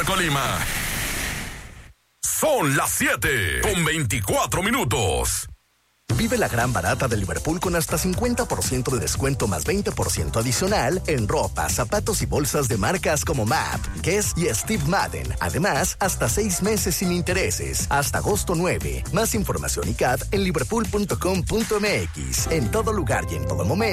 Colima. Son las 7:24. Vive la gran barata de Liverpool con hasta 50% de descuento más 20% adicional en ropa, zapatos y bolsas de marcas como MAP, Guess y Steve Madden. Además, hasta 6 meses sin intereses, hasta agosto 9. Más información y CAT en liverpool.com.mx. En todo lugar y en todo momento.